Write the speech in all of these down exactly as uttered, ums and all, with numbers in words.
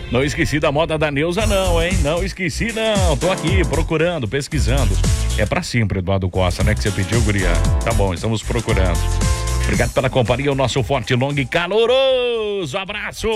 Não esqueci da moda da Neuza não, hein? Não esqueci não, tô aqui procurando, pesquisando. É pra sempre, Eduardo Costa, né? Que você pediu, guria. Tá bom, estamos procurando. Obrigado pela companhia, o nosso forte, longo e caloroso abraço.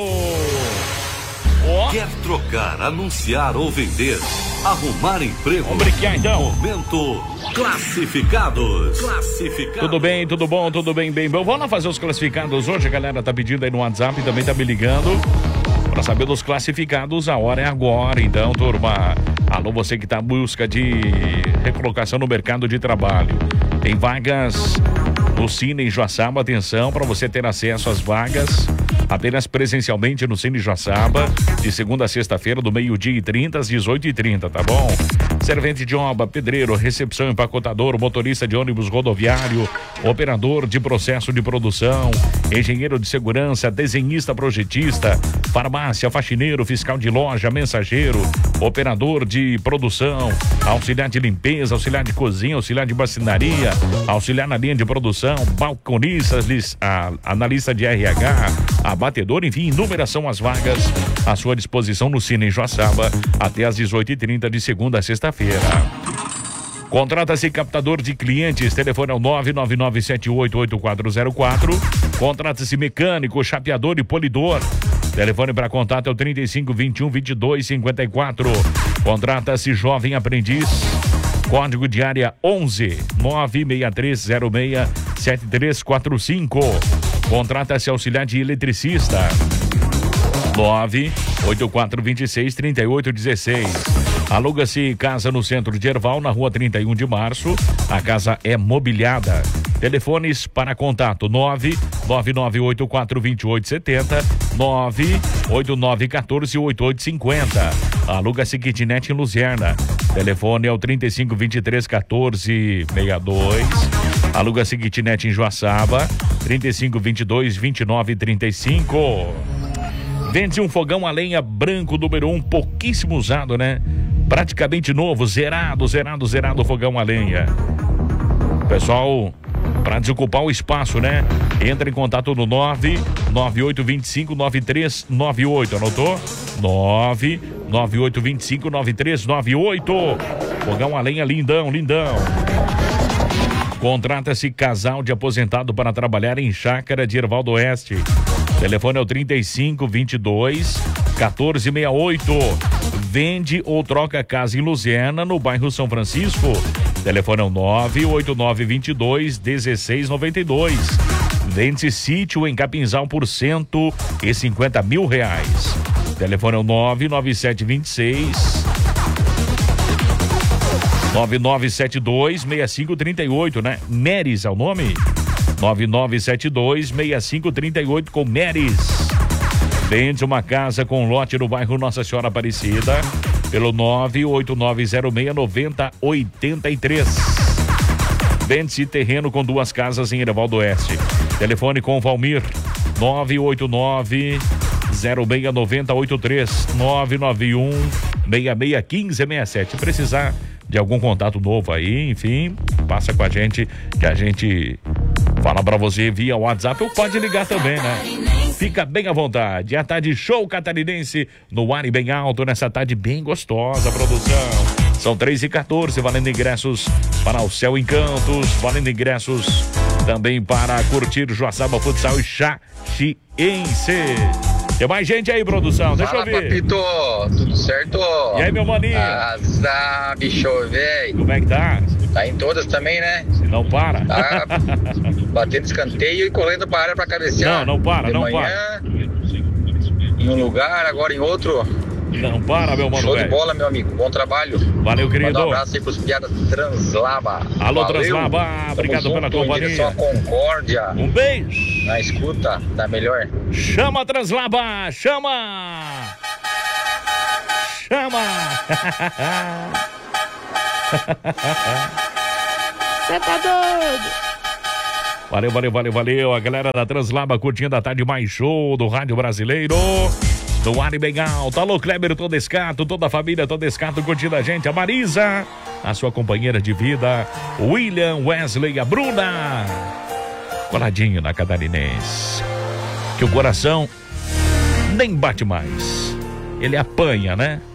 Oh. Quer trocar, anunciar ou vender? Arrumar emprego? Vamos brincar então. Momento Classificados. Classificados. Tudo bem, tudo bom, tudo bem, bem bom. Vamos lá fazer os classificados hoje. A galera tá pedindo aí no WhatsApp e também tá me ligando para saber dos classificados. A hora é agora, então, turma. Alô, você que tá em busca de recolocação no mercado de trabalho. Tem vagas no Cine Joaçaba. Atenção para você ter acesso às vagas apenas presencialmente no Cine Joaçaba, de segunda a sexta-feira, do meio-dia e trinta às dezoito e trinta, tá bom? Servente de obra, pedreiro, recepção, empacotador, motorista de ônibus rodoviário, operador de processo de produção, engenheiro de segurança, desenhista projetista, farmácia, faxineiro, fiscal de loja, mensageiro, operador de produção, auxiliar de limpeza, auxiliar de cozinha, auxiliar de bacinaria, auxiliar na linha de produção, balconistas, a, analista de R H, abatedor, enfim, inúmeras são as vagas à sua disposição no Cine Joaçaba até às dezoito e trinta de segunda a sexta-feira. Contrata-se captador de clientes, telefone é o nove nove nove sete oito oito quatro zero quatro. Contrata-se mecânico, chapeador e polidor. Telefone para contato é o trinta e cinco, vinte e um, vinte e dois, cinquenta e quatro. Contrata-se jovem aprendiz. Código de área onze nove seis três zero seis sete três quatro cinco. Contrata-se auxiliar de eletricista. nove oito quatro dois seis, três oito um seis. Aluga-se casa no centro de Erval, na rua trinta e um de março. A casa é mobiliada. Telefones para contato nove nove nove oito quatro dois oito sete zero, nove oito nove um quatro oito oito cinco zero. Aluga-se kitnet em Luzerna. Telefone é o trinta e cinco, vinte e três, quatorze, sessenta e dois. Aluga-se kitnet em Joaçaba, trinta e cinco, vinte e dois, vinte e nove, trinta e cinco. Vende um fogão a lenha branco número um, pouquíssimo usado, né? Praticamente novo, zerado, zerado, zerado o fogão a lenha. Pessoal, para desocupar o espaço, né? Entra em contato no nove nove oito dois cinco nove três nove oito, anotou? nove nove oito dois cinco nove três nove oito. Fogão a lenha lindão, lindão. Contrata-se casal de aposentado para trabalhar em Chácara de Erval do Oeste. Telefone é o trinta e cinco, vinte e dois, quatorze sessenta e oito. Vende ou troca casa em Luzerna, no bairro São Francisco. Telefone é o nove oito nove, vinte e dois, dezesseis noventa e dois. Vende-se sítio em Capinzal por cento e cinquenta mil reais. Telefone é o nove nove sete dois seis, nove nove sete dois, seis cinco três oito, né? Neres é o nome? nove nove sete dois, seis cinco três oito com Neres. Vende uma casa com lote no bairro Nossa Senhora Aparecida pelo nove oito nove zero seis nove zero oito três. Vende-se terreno com duas casas em Erval do Oeste. Telefone com Valmir nove oito nove zero seis nove zero oito três, nove nove um seis seis um cinco seis sete. Precisar de algum contato novo aí, enfim, passa com a gente que a gente fala pra você via WhatsApp ou pode ligar também, né? Fica bem à vontade. A tarde show catarinense no ar e bem alto, nessa tarde bem gostosa, produção. São três e quatorze, valendo ingressos para o Céu Encantos, valendo ingressos também para curtir Joaçaba Futsal e Chaxiense. Tem mais gente aí, produção, deixa Fala, eu ver. Papito, tudo certo? E aí, meu maninho? Azar, bicho, velho. Como é que tá? Tá em todas também, né? Se não para. Tá batendo escanteio e correndo para a área pra cabecear. Não, não para, De não manhã, para. Em um lugar, agora em outro. Não para, meu mano. Show de véio. bola, meu amigo. Bom trabalho. Valeu, querido. Manda um abraço aí pros piadas Translaba. Alô, Valeu. Translaba. Obrigado Tamo pela junto, companhia. Em direção à Concórdia. Um beijo. Na escuta, tá melhor. Chama, Translaba. Chama. Chama. Você tá doido? Valeu, valeu, valeu, valeu. A galera da Translaba curtindo a tarde mais show do Rádio Brasileiro. No ar e bem alto. Alô, Kleber Todescato, toda a família Todescato curtindo a gente. A Marisa, a sua companheira de vida. William, Wesley, a Bruna. Coladinho na Catarinense. Que o coração nem bate mais. ele apanha, né?